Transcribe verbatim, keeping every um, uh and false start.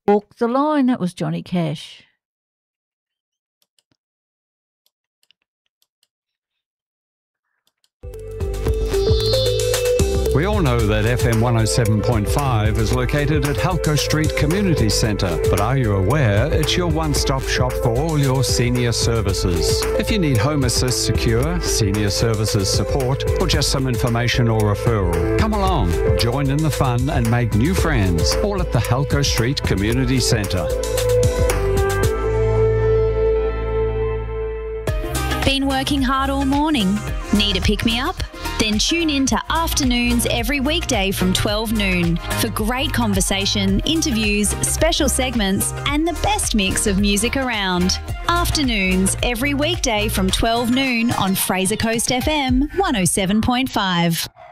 Walk the Line, that was Johnny Cash. We all know that F M one oh seven point five is located at Halco Street Community Centre, but are you aware it's your one-stop shop for all your senior services? If you need Home Assist Secure, senior services support, or just some information or referral, come along, join in the fun and make new friends, all at the Halco Street Community Centre. Been working hard all morning? Need a pick-me-up? Then tune in to Afternoons every weekday from twelve noon for great conversation, interviews, special segments and the best mix of music around. Afternoons every weekday from twelve noon on Fraser Coast F M one oh seven point five.